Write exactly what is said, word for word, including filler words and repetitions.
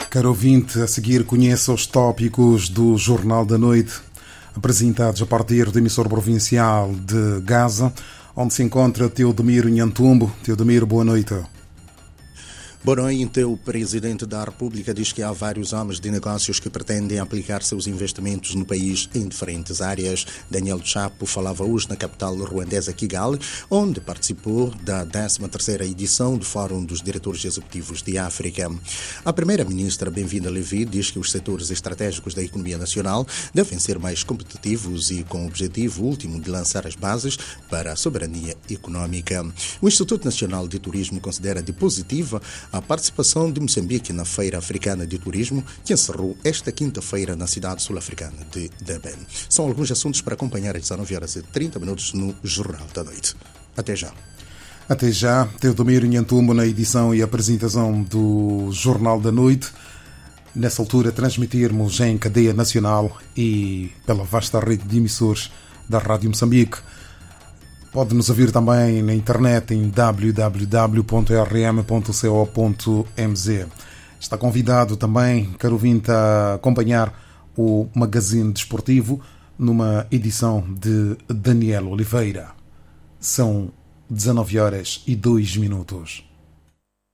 Caro ouvinte, a seguir conheça os tópicos do Jornal da Noite, apresentados a partir do emissor provincial de Gaza, onde se encontra Teodomiro Nhantumbo. Teodomiro, boa noite. Boa noite. O Presidente da República diz que há vários homens de negócios que pretendem aplicar seus investimentos no país em diferentes áreas. Daniel Chapo falava hoje na capital ruandesa Kigali, onde participou da décima terceira edição do Fórum dos Diretores Executivos de África. A Primeira-Ministra Bem-vinda Levi diz que os setores estratégicos da economia nacional devem ser mais competitivos e com o objetivo último de lançar as bases para a soberania econômica. O Instituto Nacional de Turismo considera de positiva a participação de Moçambique na Feira Africana de Turismo, que encerrou esta quinta-feira na cidade sul-africana de Durban. São alguns assuntos para acompanhar às dezenove horas e trinta minutos no Jornal da Noite. Até já. Até já. Teodomiro Nhantumbo na edição e apresentação do Jornal da Noite. Nessa altura, transmitirmos em cadeia nacional e pela vasta rede de emissores da Rádio Moçambique. Pode nos ouvir também na internet em w w w ponto r m ponto co ponto m z. Está convidado também, caro ouvinte, a acompanhar o Magazine Desportivo numa edição de Daniel Oliveira. São dezenove horas e dois minutos.